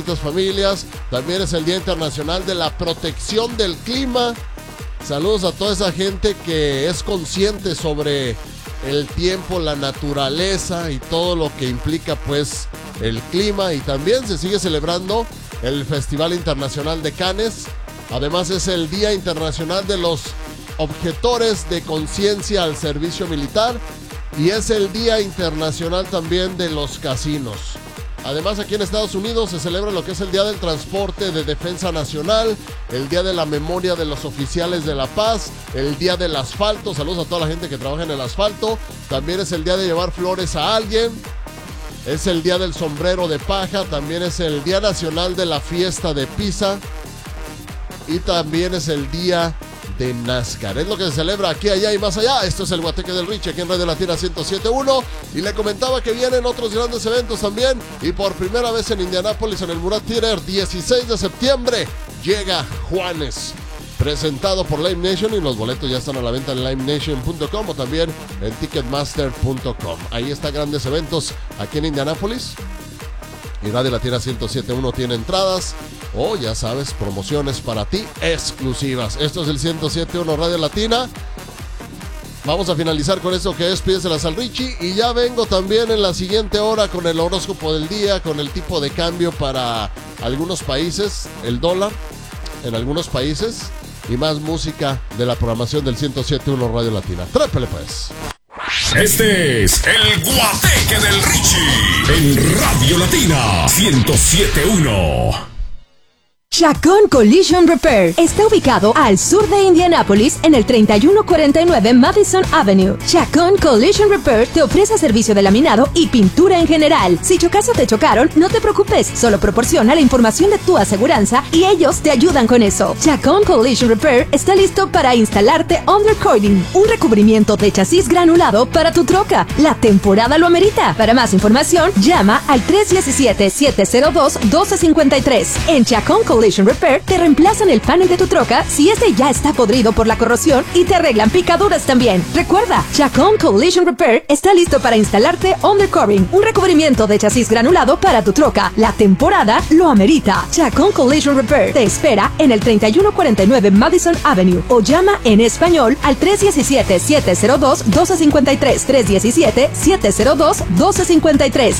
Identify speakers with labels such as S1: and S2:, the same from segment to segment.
S1: poquitas familias. También es el Día Internacional de la Protección del Clima. Saludos a toda esa gente que es consciente sobre el tiempo, la naturaleza y todo lo que implica pues el clima. Y también se sigue celebrando el Festival Internacional de Cannes. Además es el Día Internacional de los Objetores de Conciencia al Servicio Militar y es el Día Internacional también de los Casinos. Además, aquí en Estados Unidos se celebra lo que es el Día del Transporte de Defensa Nacional, el Día de la Memoria de los Oficiales de la Paz, el Día del Asfalto. Saludos a toda la gente que trabaja en el asfalto. También es el Día de llevar flores a alguien. Es el Día del Sombrero de Paja. También es el Día Nacional de la Fiesta de Pisa. Y también es el Día de NASCAR. Es lo que se celebra aquí, allá y más allá. Esto es el Guateque del Richie aquí en Radio Latina 107.1. Y le comentaba que vienen otros grandes eventos también. Y por primera vez en Indianápolis, en el Murat Theater, 16 de septiembre, llega Juanes, presentado por Live Nation. Y los boletos ya están a la venta en livenation.com o también en ticketmaster.com. Ahí están grandes eventos aquí en Indianápolis. Y Radio Latina 107.1 tiene entradas o, ya sabes, promociones para ti exclusivas. Esto es el 107.1 Radio Latina. Vamos a finalizar con eso que es Pídeselas al Richie. Y ya vengo también en la siguiente hora con el horóscopo del día, con el tipo de cambio para algunos países, el dólar en algunos países y más música de la programación del 107.1 Radio Latina. Trépele pues.
S2: Este es el Guateque del Richie en Radio Latina 107.1.
S3: Chacón Collision Repair está ubicado al sur de Indianápolis en el 3149 Madison Avenue. Chacón Collision Repair te ofrece servicio de laminado y pintura en general. Si chocas o te chocaron, no te preocupes, solo proporciona la información de tu aseguranza y ellos te ayudan con eso. Chacón Collision Repair está listo para instalarte undercoating, un recubrimiento de chasis granulado para tu troca. La temporada lo amerita. Para más información, llama al 317-702-1253. En Chacón Collision Repair te reemplazan el panel de tu troca si este ya está podrido por la corrosión y te arreglan picaduras también. Recuerda, Chacón Collision Repair está listo para instalarte undercoating, un recubrimiento de chasis granulado para tu troca. La temporada lo amerita. Chacón Collision Repair te espera en el 3149 Madison Avenue o llama en español al 317-702-1253. 317-702-1253.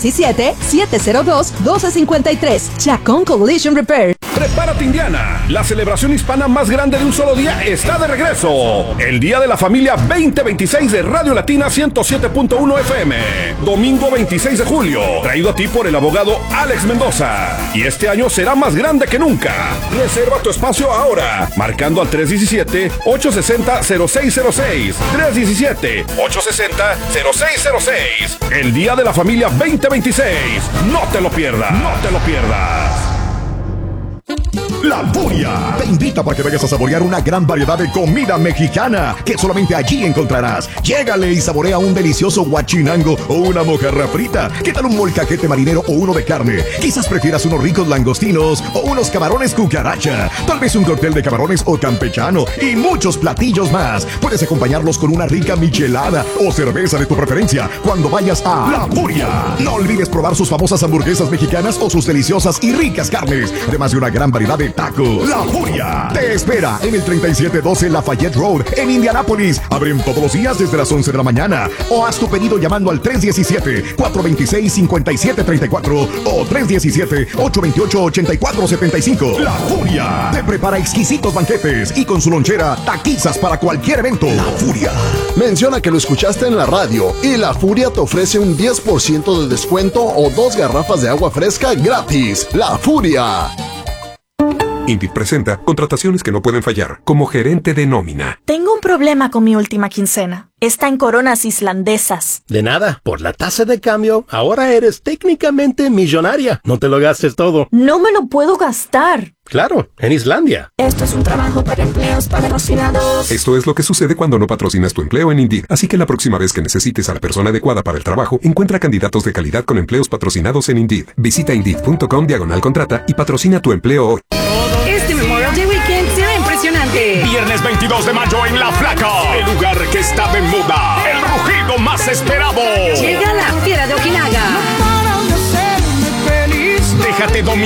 S3: 317-702-1253. Chacón Collision Repair.
S4: Prepárate, Indiana. La celebración hispana más grande de un solo día está de regreso. El Día de la Familia 2026 de Radio Latina 107.1 FM. Domingo 26 de julio. Traído a ti por el abogado Alex Mendoza. Y este año será más grande que nunca. Reserva tu espacio ahora. Marcando al 317-860-0606. 317-860-0606. El Día de la Familia 2026. No te lo pierdas. No te lo pierdas.
S5: La Furia te invita para que vayas a saborear una gran variedad de comida mexicana que solamente allí encontrarás. Llégale y saborea un delicioso guachinango o una mojarra frita. ¿Qué tal un molcajete marinero o uno de carne? Quizás prefieras unos ricos langostinos o unos camarones cucaracha. Tal vez un cóctel de camarones o campechano y muchos platillos más. Puedes acompañarlos con una rica michelada o cerveza de tu preferencia cuando vayas a La Furia. No olvides probar sus famosas hamburguesas mexicanas o sus deliciosas y ricas carnes, además de una gran variedad de tacos. La Furia te espera en el 3712 Lafayette Road en Indianápolis. Abren todos los días desde las 11 de la mañana. O haz tu pedido llamando al 317-426-5734 o 317-828-8475. La Furia te prepara exquisitos banquetes y con su lonchera taquizas para cualquier evento. La Furia.
S6: Menciona que lo escuchaste en la radio y La Furia te ofrece un 10% de descuento o 2 garrafas de agua fresca gratis. La Furia.
S7: Indeed presenta contrataciones que no pueden fallar, como gerente de nómina.
S8: Tengo un problema con mi última quincena. Está en coronas islandesas.
S9: De nada, por la tasa de cambio, ahora eres técnicamente millonaria. No te lo gastes todo.
S8: No me lo puedo gastar.
S9: Claro, en Islandia.
S10: Esto es un trabajo para empleos patrocinados.
S7: Esto es lo que sucede cuando no patrocinas tu empleo en Indeed. Así que la próxima vez que necesites a la persona adecuada para el trabajo, encuentra candidatos de calidad con empleos patrocinados en Indeed. Visita Indeed.com/contrata y patrocina tu empleo hoy.
S11: Este Memorial Day Weekend será impresionante.
S2: Viernes 22 de mayo en La Flaca, el lugar que está de moda, el rugido más esperado.
S11: Llega la Fiera de Okinaga.
S2: Déjate dominar